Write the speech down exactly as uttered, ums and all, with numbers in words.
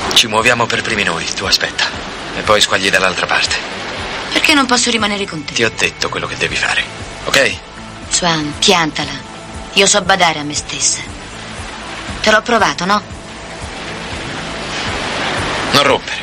Ci muoviamo per primi noi, tu aspetta. E poi squagli dall'altra parte. Perché non posso rimanere con te? Ti ho detto quello che devi fare, ok? Swan, piantala. Io so badare a me stessa. Te l'ho provato, no? Non rompere.